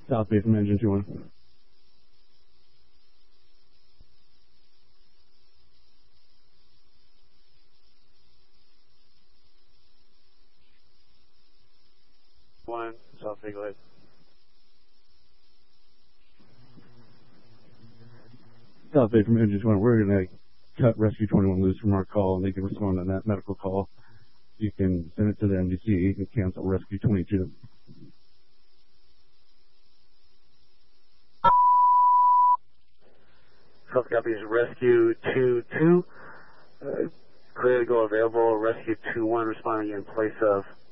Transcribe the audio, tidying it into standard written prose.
South Bay from engine 2-1. One, South Bay, go ahead. South Bay from engine 2-1. We're going to cut Rescue 21 loose from our call, and they can respond on that medical call. You can send it to the MDC. You can cancel Rescue 22. South copies Rescue 22. Clear to go available. Rescue 21 responding in place of